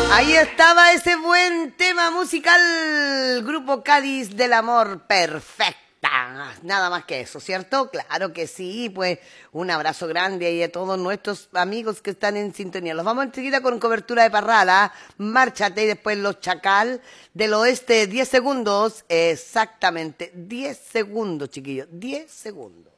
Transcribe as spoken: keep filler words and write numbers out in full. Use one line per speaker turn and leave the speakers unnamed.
Ahí estaba ese buen tema musical, Grupo Cádiz del Amor Perfecta. Nada más que eso, ¿cierto? Claro que sí, pues un abrazo grande ahí a todos nuestros amigos que están en sintonía. Los vamos enseguida con cobertura de Parrala, Márchate y después Los Chacal del Oeste, diez segundos, exactamente, diez segundos, chiquillos, diez segundos.